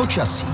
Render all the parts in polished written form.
Počasí.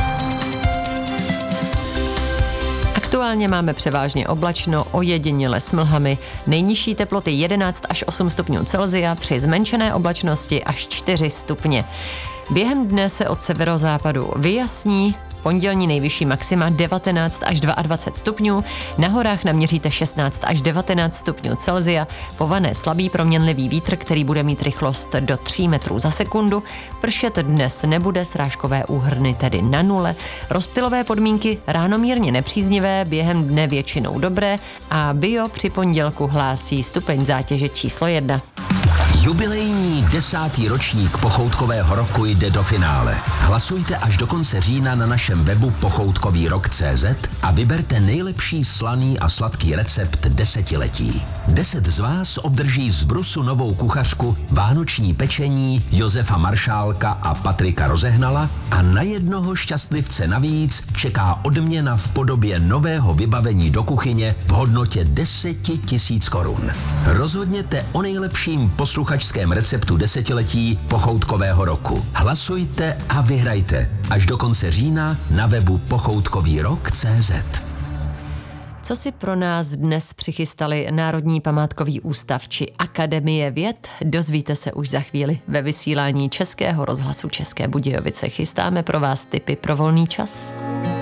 Aktuálně máme převážně oblačno, ojediněle s mlhami. Nejnižší teploty 11 až 8 stupňů Celsia, při zmenšené oblačnosti až 4 stupně. Během dne se od severozápadu vyjasní. Pondělní nejvyšší maxima 19 až 22 stupňů, na horách naměříte 16 až 19 stupňů Celsia, povane slabý proměnlivý vítr, který bude mít rychlost do 3 metrů za sekundu, pršet dnes nebude, srážkové úhrny tedy na nule, rozptylové podmínky ráno mírně nepříznivé, během dne většinou dobré a Bio při pondělku hlásí stupeň zátěže číslo 1. Jubilejní 10. ročník Pochoutkového roku jde do finále. Hlasujte až do konce října na našem webu pochoutkovýrok.cz a vyberte nejlepší slaný a sladký recept desetiletí. 10 z vás obdrží z Brusu novou kuchařku, vánoční pečení Josefa Maršálka a Patrika Rozehnala a na jednoho šťastlivce navíc čeká odměna v podobě nového vybavení do kuchyně v hodnotě 10 000 korun. Rozhodněte o nejlepším posluchačském receptu desetiletí Pochoutkového roku. Hlasujte a vyhrajte až do konce října na webu pochoutkovýrok.cz. Co si pro nás dnes přichystali Národní památkový ústav či Akademie věd, dozvíte se už za chvíli ve vysílání Českého rozhlasu České Budějovice. Chystáme pro vás tipy pro volný čas.